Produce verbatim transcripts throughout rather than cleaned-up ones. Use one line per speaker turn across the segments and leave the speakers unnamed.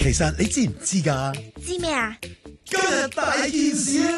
其實你知唔知㗎？
知咩啊？
今日大件事啊！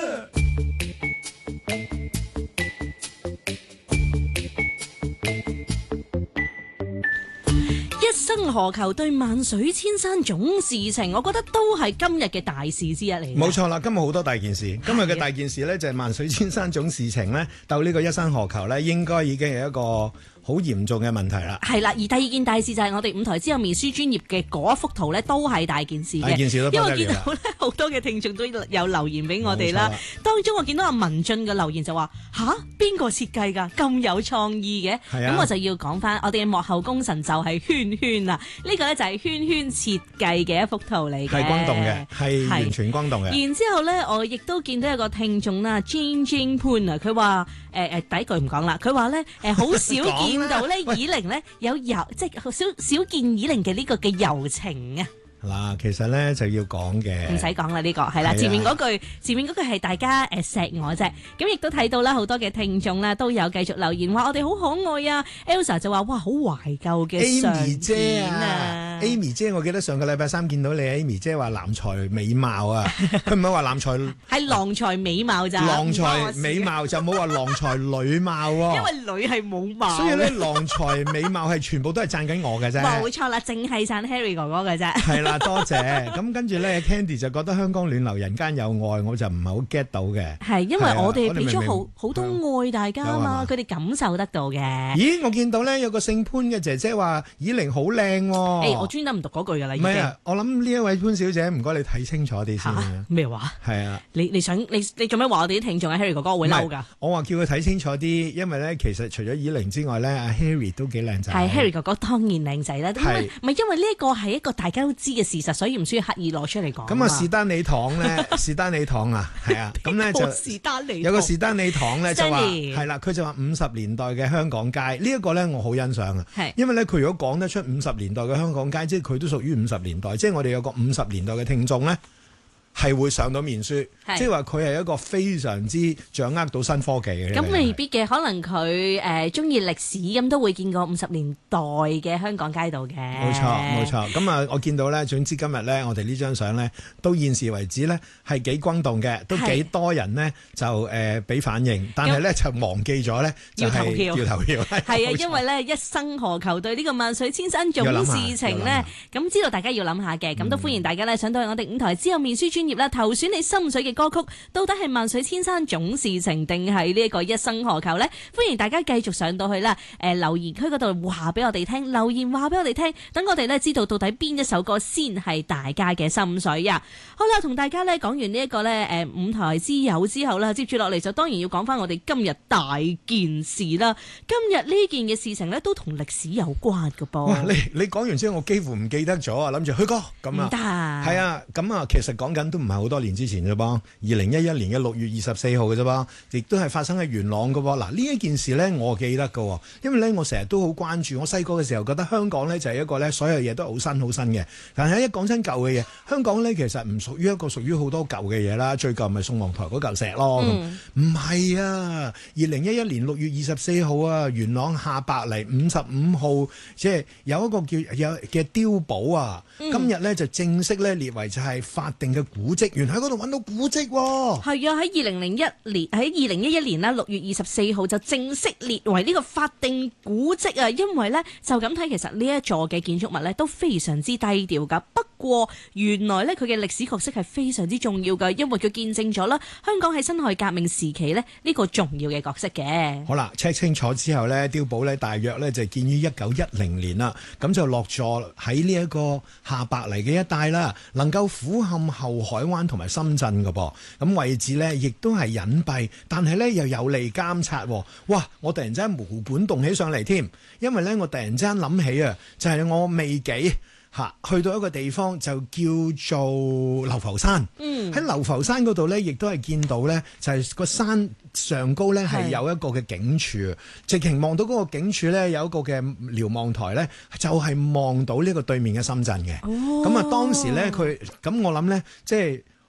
一生何求對萬水千山總是情，我覺得都係今日嘅大事之一嚟。
冇錯啦，今日好多大件事。今日嘅大件事呢，就係萬水千山總是情呢，鬥呢個一生何求呢，應該已經係一個好嚴重嘅問題啦。
係啦，而第二件大事就係我哋五台之後面書專業嘅嗰一幅圖呢，都係大件事嘅。
大件事都不得了啦。
因為我見到呢好多嘅聽眾都有留言俾我哋啦。當中我見到阿文俊嘅留言就話：吓，邊個設計㗎？咁有創意嘅。咁、啊、我就要講翻，我哋嘅幕後功臣就係圈圈啊！呢、呢個呢，就係圈圈設計嘅一幅圖嚟嘅。係
轟動嘅，係完全轟動嘅。
然之後呢，我亦都見到一個聽眾啦 ，Jane Jane Pan 啊，佢話誒誒第一句唔講啦，佢話咧誒好少見到咧以玲咧有柔，即係好少少見以玲嘅呢個嘅柔情啊。
嗱，其實咧就要講嘅，唔
使講啦，呢個係啦，前面嗰句，前面嗰句係大家誒錫我啫。咁亦都睇到啦，好多嘅聽眾啦都有繼續留言話我哋好可愛啊。Elsa 就話哇好懷舊嘅相片啊
，Amy 姐，我記得上個禮拜三見到你 Amy 姐話男才美貌啊，佢唔係話男才
係郎才美貌咋，
郎才美貌就冇話郎才女貌喎，
因為女係冇貌，
所以咧郎才美貌係全部都係讚緊我嘅啫，
冇錯啦，淨係讚 Harry 哥哥嘅啫，
係啦。多謝，咁跟住咧 Candy 就覺得香港暖流人間有愛，我就唔係好 get 到嘅。
係因為我哋俾咗好好多愛大家啊嘛，佢哋感受得到嘅。
咦，我見到咧有個姓潘嘅姐姐話以玲好靚喎。
誒，我專登唔讀嗰句㗎啦。
唔係啊，我諗呢一位潘小姐唔該你睇清楚啲先。
咩話？
係啊，
你你想你你做咩話我哋啲聽眾啊 Harry 哥哥會嬲㗎？
我話叫佢睇清楚啲，因為咧其實除咗以玲之外咧，阿 Harry 都幾靚仔。
係 Harry 哥哥當然靚仔啦。係唔係因為呢一個係一個大家都知嘅事實，所以唔需要刻意攞出嚟講。
咁啊，士丹利堂咧，士丹利堂啊，係啊，咁咧就
士丹利
有個士丹利堂咧就話
Stanley
係啦，佢就話五十年代嘅香港街呢一個咧，我好欣賞啊，
係
因為咧佢如果講得出五十年代嘅香港街，即係佢都屬於五十年代，即係我哋有個五十年代嘅聽眾咧。係會上到面書，即係話佢係一個非常之掌握到新科技嘅。
咁未必嘅，可能佢誒中意歷史咁都會見過五十年代嘅香港街道嘅。
冇錯冇錯，咁啊我見到咧，總之今日咧，我哋呢張相咧，到現時為止咧係幾轟動嘅，都幾多人呢就誒俾、呃、反應，但係咧就忘記咗咧就係、是、要投票。
係啊，因為咧一生何求對呢個萬水千山總是情咧，咁知道大家要諗下嘅，咁、嗯、都歡迎大家咧上到去我哋五台之後面書專業啦，投選你心水嘅歌曲，到底係萬水千山總是情定係呢一個一生何求呢？歡迎大家繼續上到去啦，誒、呃、留言區嗰度話俾我哋聽，留言話俾我哋聽，等我哋咧知道到底邊一首歌先係大家嘅心水啊！好啦，同大家咧講完呢一個咧誒五台之友之後啦，接住落嚟就當然要講翻我哋今日大件事啦。今日呢件嘅事情咧都同歷史有關㗎噃。
哇！你你講完之後，我幾乎唔記得咗啊，諗住去歌咁啊，
唔得
係啊，咁啊，其實講緊都唔係好多年之前啫噃，二零一一年嘅六月二十四號嘅啫噃，亦都係發生喺元朗嘅喎。嗱，呢一件事咧，我記得嘅，因為咧我成日都好關注。我細個嘅時候覺得香港咧就係一個咧所有嘢都好新好新嘅，但係一講真舊嘅嘢，香港咧其實唔屬於一個屬於好多舊嘅嘢啦。最舊咪宋皇台嗰嚿石咯，唔係、嗯、啊！二零一一年六月二十四號啊，元朗下白泥五十五號，即係有一個叫有嘅碉堡啊，嗯、今日咧就正式咧列為就係法定嘅古蹟。原來喺嗰度揾到古蹟喎，
係啊！喺二零零一年，喺二零一一年啦，六月二十四號就正式列為呢個法定古蹟啊！因為咧就咁睇，其實呢一座嘅建築物咧都非常之低調噶。不過原來咧佢嘅歷史角色係非常之重要噶，因為佢見證咗啦香港喺辛亥革命時期咧呢個重要嘅角色嘅。
好啦，check 清楚之後咧，碉堡咧大約咧就建於一九一零年啦，咁就落座喺呢一個下白泥嘅一帶啦，能夠俯瞰後海灣同埋深圳嘅噃，咁位置呢亦都係隱蔽，但係呢又有利監察。哇！我突然之間毛管動起上嚟添，因為呢我突然之間諗起啊，就係、是、我未幾嚇去到一個地方就叫做流浮山。嗯，喺流浮山嗰度呢，亦都係見到呢，就係、是、個山上高呢係有一個嘅警署，直情望到嗰個警署呢，有一個嘅瞭望台呢，就係、是、望到呢個對面嘅深圳嘅。哦，咁啊當時呢，佢咁我諗呢，即係。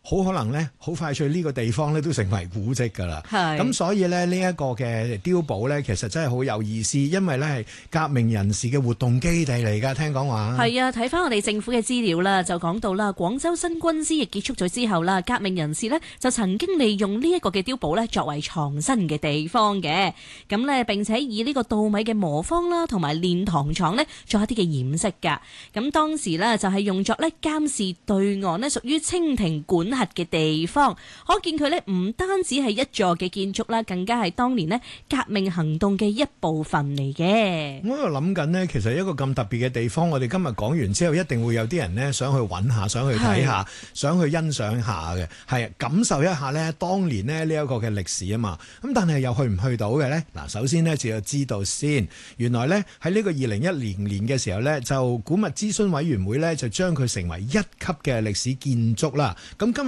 好可能咧好快脆呢個地方咧都成為古蹟㗎啦。
係
咁所以咧呢一個嘅碉堡咧，其實真係好有意思，因為咧係革命人士嘅活動基地嚟㗎。聽講話
係啊，睇翻我哋政府嘅資料啦，就講到啦，廣州新軍師役結束咗之後啦，革命人士呢就曾經利用呢一個嘅碉堡呢作為藏身嘅地方嘅。咁呢並且以呢個稻米嘅磨坊啦，同埋煉糖廠呢做一啲嘅掩飾㗎。咁當時呢就係用作呢監視對岸呢屬於清廷管轄嘅地方。可見佢呢唔單止係一座嘅建築啦，更加係當年呢革命行動嘅一部分嚟嘅。
我喺度諗緊呢，其實一個咁特別嘅地方，我哋今日講完之後，一定會有啲人呢想去揾下，想去睇下，想去欣賞下嘅，係感受一下呢當年呢呢一個嘅歷史啊嘛。咁但係又去唔去到嘅呢？嗱，首先呢就要知道先，原來呢喺呢個二零一零年嘅時候呢，就古物諮詢委員會呢就將佢成為一級嘅歷史建築啦。咁今